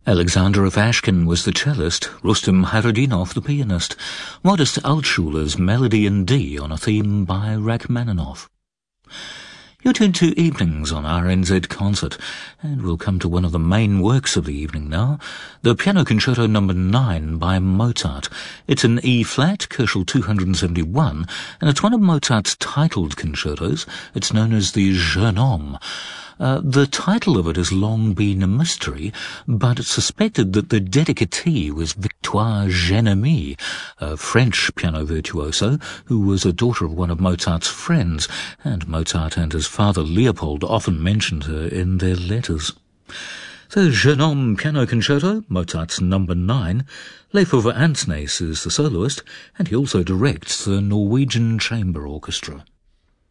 Alexander of Ashkin was the cellist, Rustem Haradinov the pianist, Modest Altschuler's Melody in D on a theme by Rachmaninoff. You're tuned to Evenings on RNZ Concert, and we'll come to one of the main works of the evening now, the Piano Concerto No. 9 by Mozart. It's in E-flat, Köchel 271, and it's one of Mozart's titled concertos. It's known as the Jeune Homme. The title of it has long been a mystery, but it's suspected that the dedicatee was Victoire Genemy, a French piano virtuoso who was a daughter of one of Mozart's friends, and Mozart and his father Leopold often mentioned her in their letters. The Jeune Homme Piano Concerto, Mozart's No. 9, Leif Ove Andsnes is the soloist, and he also directs the Norwegian Chamber Orchestra.